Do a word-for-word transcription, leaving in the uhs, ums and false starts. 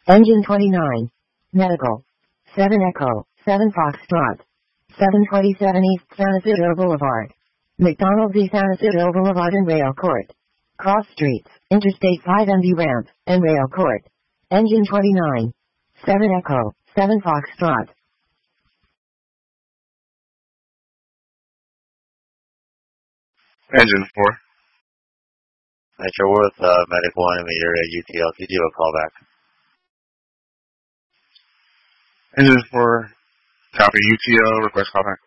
Engine twenty-nine. Medical. seven Echo, seven Foxtrot. seven twenty-seven East San Isidro Boulevard. McDonald's East San Isidro Boulevard and Rail Court. Cross Streets, Interstate five M V Ramp, and Rail Court. Engine twenty-nine. seven Echo, seven Foxtrot. Engine four. Metro Worth, uh, Medic one in the area, U T L. Could you do a call back? Engine four. Copy U T L, request callback.